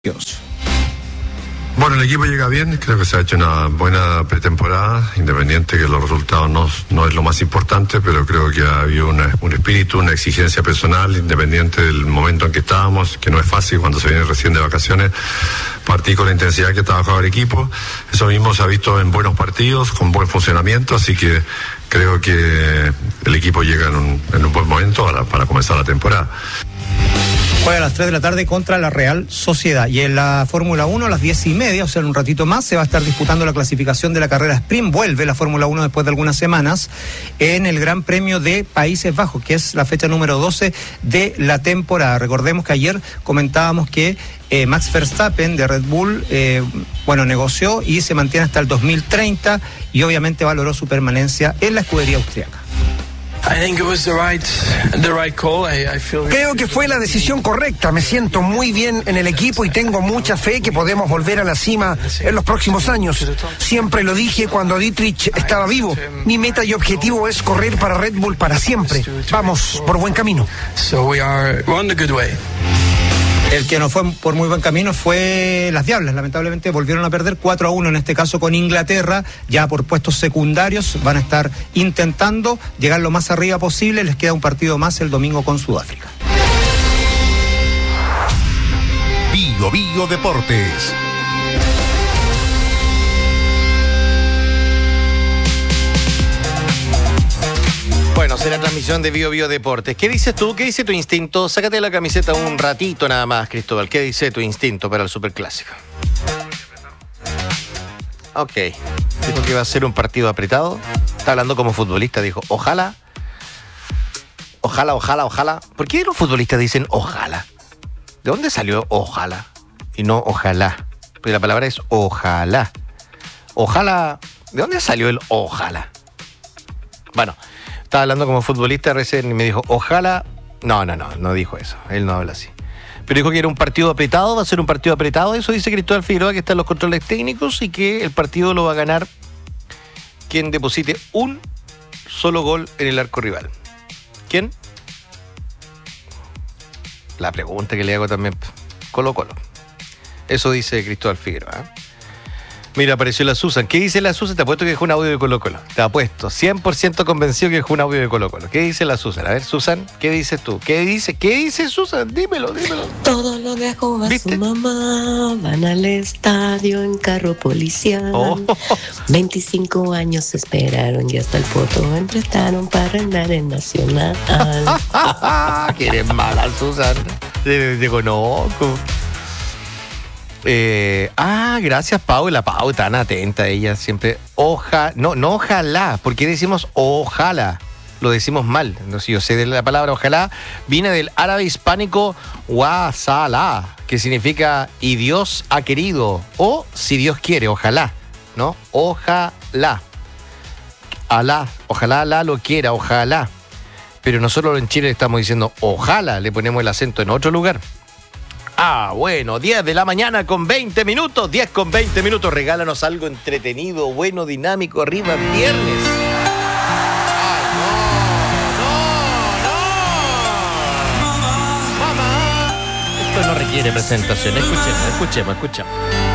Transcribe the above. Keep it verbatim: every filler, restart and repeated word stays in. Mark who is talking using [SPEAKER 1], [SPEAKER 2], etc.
[SPEAKER 1] Bueno, el equipo llega bien, creo que se ha hecho una buena pretemporada, independiente que los resultados no, no es lo más importante, pero creo que ha habido una, un espíritu, una exigencia personal, independiente del momento en que estábamos, que no es fácil cuando se viene recién de vacaciones, partir con la intensidad que ha trabajado el equipo. Eso mismo se ha visto en buenos partidos, con buen funcionamiento, así que creo que el equipo llega en un, en un buen momento para, para comenzar la temporada.
[SPEAKER 2] Juega a las tres de la tarde contra la Real Sociedad. Y en la Fórmula uno a las diez y media, o sea, en un ratito más, se va a estar disputando la clasificación de la carrera sprint. Vuelve la Fórmula uno después de algunas semanas en el Gran Premio de Países Bajos, que es la fecha número doce de la temporada. Recordemos que ayer comentábamos que eh, Max Verstappen de Red Bull, eh, bueno, negoció y se mantiene hasta el dos mil treinta y obviamente valoró su permanencia en la escudería austriaca.
[SPEAKER 3] Creo que fue la decisión correcta. Me siento muy bien en el equipo y tengo mucha fe que podemos volver a la cima en los próximos años. Siempre lo dije cuando Dietrich estaba vivo. Mi meta y objetivo es correr para Red Bull para siempre. Vamos por buen camino.
[SPEAKER 2] El que no fue por muy buen camino fue las Diablas. Lamentablemente volvieron a perder cuatro a uno, en este caso con Inglaterra, ya por puestos secundarios. Van a estar intentando llegar lo más arriba posible. Les queda un partido más el domingo con Sudáfrica.
[SPEAKER 4] Bio Bio Deportes.
[SPEAKER 5] Bueno, será transmisión de Bio Bio Deportes. ¿Qué dices tú? ¿Qué dice tu instinto? Sácate la camiseta un ratito nada más, Cristóbal. ¿Qué dice tu instinto para el Superclásico? Ok. Dijo que iba a ser un partido apretado. Está hablando como futbolista. Dijo, ojalá. Ojalá, ojalá, ojalá. ¿Por qué los futbolistas dicen ojalá? ¿De dónde salió ojalá? Y no ojalá. Porque la palabra es ojalá. Ojalá. ¿De dónde salió el ojalá? Bueno. Estaba hablando como futbolista recién y me dijo, ojalá... No, no, no, no dijo eso. Él no habla así. Pero dijo que era un partido apretado, va a ser un partido apretado. Eso dice Cristóbal Figueroa, que está en los controles técnicos y que el partido lo va a ganar quien deposite un solo gol en el arco rival. ¿Quién? La pregunta que le hago también. Colo Colo. Eso dice Cristóbal Figueroa, ¿eh? Mira, apareció la Susan. ¿Qué dice la Susan? Te apuesto que dejó un audio de Colo Colo. Te apuesto. cien por ciento convencido que dejó un audio de Colo Colo. ¿Qué dice la Susan? A ver, Susan, ¿qué dices tú? ¿Qué dice? ¿Qué dice Susan? Dímelo, dímelo.
[SPEAKER 6] Todos los dejó a ¿Viste? Su mamá. Van al estadio en carro policial. Oh. veinticinco años esperaron y hasta el foto emprestaron para arrendar en Nacional.
[SPEAKER 5] Quieres mala, Susan. Te conozco. Eh, ah, gracias, Pau. La Pau tan atenta, ella siempre. Oja, no, no ojalá. ¿Por qué decimos ojalá? Lo decimos mal. No sé, yo sé de la palabra ojalá. Viene del árabe hispánico wasala, que significa y Dios ha querido. O si Dios quiere, ojalá. ¿No? Ojalá. Alá. Ojalá Alá lo quiera, ojalá. Pero nosotros en Chile estamos diciendo ojalá, le ponemos el acento en otro lugar. Ah, bueno, diez de la mañana con veinte minutos, diez con veinte minutos, regálanos algo entretenido, bueno, dinámico, arriba, viernes. Ay, no, no, no. Mamá. Esto no requiere presentación, escuchemos, escuchemos, escuchemos.